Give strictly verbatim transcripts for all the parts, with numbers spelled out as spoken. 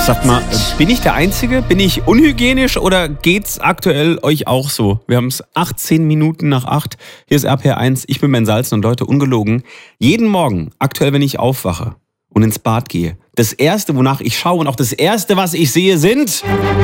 Sag mal, bin ich der Einzige? Bin ich unhygienisch oder geht's aktuell euch auch so? Wir haben es achtzehn Minuten nach acht. Hier ist R P R eins. Ich bin Ben Salzen und Leute, ungelogen. Jeden Morgen, aktuell, wenn ich aufwache und ins Bad gehe, das Erste, wonach ich schaue und auch das Erste, was ich sehe, sind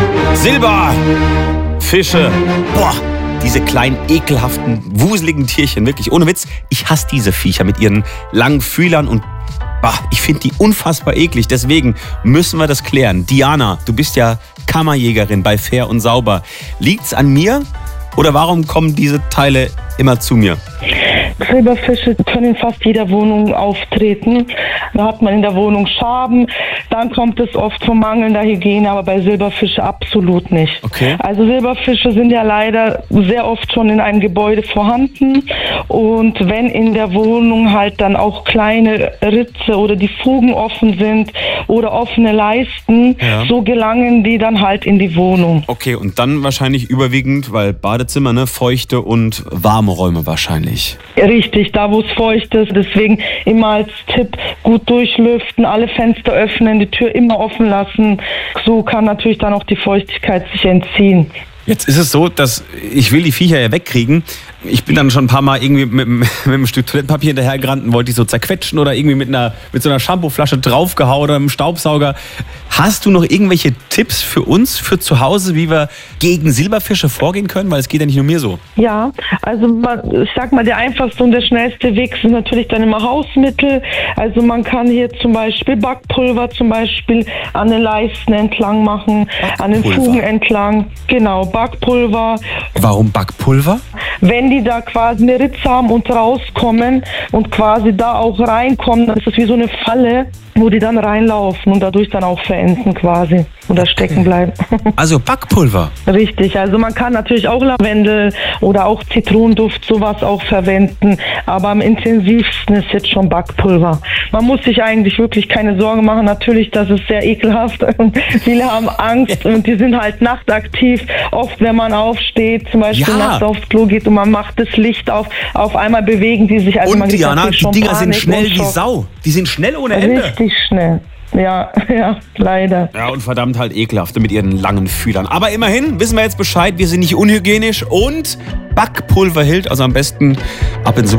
Silberfische. Boah, diese kleinen, ekelhaften, wuseligen Tierchen. Wirklich, ohne Witz, ich hasse diese Viecher mit ihren langen Fühlern und bah, ich finde die unfassbar eklig. Deswegen müssen wir das klären. Diana, du bist ja Kammerjägerin bei Fair und Sauber. Liegt's an mir oder warum kommen diese Teile immer zu mir? Silberfische können in fast jeder Wohnung auftreten. Da hat man in der Wohnung Schaben. Dann kommt es oft von mangelnder Hygiene, aber bei Silberfische absolut nicht. Okay. Also Silberfische sind ja leider sehr oft schon in einem Gebäude vorhanden. Und wenn in der Wohnung halt dann auch kleine Ritze oder die Fugen offen sind oder offene Leisten, ja, so gelangen die dann halt in die Wohnung. Okay, und dann wahrscheinlich überwiegend, weil Badezimmer, ne, feuchte und warme Räume wahrscheinlich. Richtig, da wo es feucht ist. Deswegen immer als Tipp gut durchlüften, alle Fenster öffnen, die Tür immer offen lassen. So kann natürlich dann auch die Feuchtigkeit sich entziehen. Jetzt ist es so, dass ich will die Viecher ja wegkriegen. Ich bin dann schon ein paar Mal irgendwie mit, mit einem Stück Toilettenpapier hinterhergerannt und wollte die so zerquetschen oder irgendwie mit einer mit so einer Shampooflasche draufgehauen oder einem Staubsauger. Hast du noch irgendwelche Tipps für uns, für zu Hause, wie wir gegen Silberfische vorgehen können? Weil es geht ja nicht nur mir so. Ja, also man, ich sag mal, der einfachste und der schnellste Weg sind natürlich dann immer Hausmittel. Also man kann hier zum Beispiel Backpulver zum Beispiel an den Leisten entlang machen, Backpulver. An den Fugen entlang. Genau, Backpulver. Warum Backpulver? Wenn die da quasi eine Ritze haben und rauskommen und quasi da auch reinkommen, dann ist das wie so eine Falle, wo die dann reinlaufen und dadurch dann auch verenden quasi oder stecken bleiben. Also Backpulver? Richtig, also man kann natürlich auch Lavendel oder auch Zitronenduft, sowas auch verwenden, aber am intensivsten ist jetzt schon Backpulver. Man muss sich eigentlich wirklich keine Sorgen machen, natürlich, das ist sehr ekelhaft und viele haben Angst und die sind halt nachtaktiv. Oft, wenn man aufsteht, zum Beispiel ja. nachts aufs Klo geht und man macht das Licht auf, auf einmal bewegen die sich. Also und man Diana, die schon Dinger Panik sind schnell wie Sau. Die sind schnell ohne Ende. Richtig schnell. Ja, ja, leider. Ja, und verdammt halt ekelhaft mit ihren langen Fühlern. Aber immerhin wissen wir jetzt Bescheid, wir sind nicht unhygienisch und Backpulver hält, also am besten ab ins